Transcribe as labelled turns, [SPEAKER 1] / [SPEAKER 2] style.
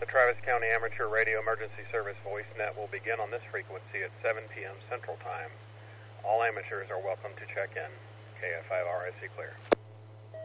[SPEAKER 1] The Travis County Amateur Radio Emergency Service VoiceNet will begin on this frequency at 7 p.m. Central Time. All amateurs are welcome to check in. KF5RSC clear.